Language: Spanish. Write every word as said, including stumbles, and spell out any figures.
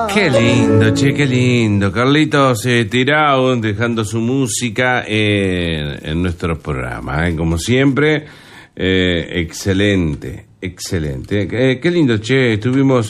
Qué lindo, che, qué lindo. Carlitos eh, Tirao dejando su música en, en nuestro programa, ¿eh? Como siempre, eh, excelente, excelente. Eh, qué lindo, che, estuvimos